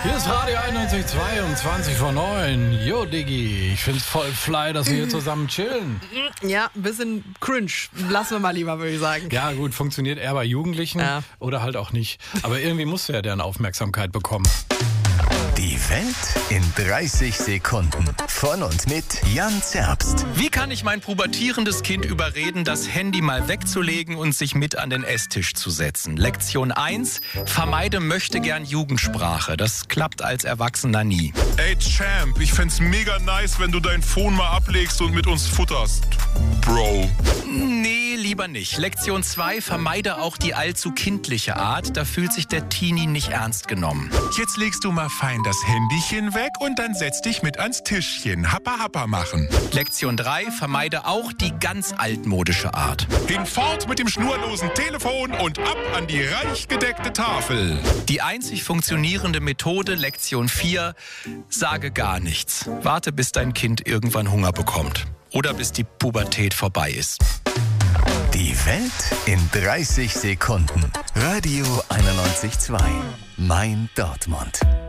Hier ist Radio 91.2 um 20 vor 9. Jo, Diggi, ich find's voll fly, dass wir hier zusammen chillen. Ja, ein bisschen cringe. Lassen wir mal lieber, würde ich sagen. Ja, gut, funktioniert eher bei Jugendlichen oder halt auch nicht. Aber irgendwie musst du ja deren Aufmerksamkeit bekommen. Die Welt in 30 Sekunden. Von und mit Jan Zerbst. Wie kann ich mein pubertierendes Kind überreden, das Handy mal wegzulegen und sich mit an den Esstisch zu setzen? Lektion 1. Vermeide möchtegern Jugendsprache. Das klappt als Erwachsener nie. Ey Champ, ich fänd's mega nice, wenn du dein Phone mal ablegst und mit uns futterst. Bro. Nee, lieber nicht. Lektion 2. Vermeide auch die allzu kindliche Art. Da fühlt sich der Teenie nicht ernst genommen. Jetzt legst du mal fein das Handychen weg und dann setz dich mit ans Tischchen. Happa happa machen. Lektion 3. Vermeide auch die ganz altmodische Art. Hinfort mit dem schnurlosen Telefon und ab an die reich gedeckte Tafel. Die einzig funktionierende Methode, Lektion 4, sage gar nichts. Warte, bis dein Kind irgendwann Hunger bekommt. Oder bis die Pubertät vorbei ist. Die Welt in 30 Sekunden. Radio 91.2. Mein Dortmund.